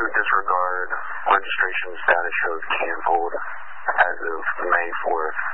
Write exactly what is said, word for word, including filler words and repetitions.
to disregard registration status shows canceled as of May fourth.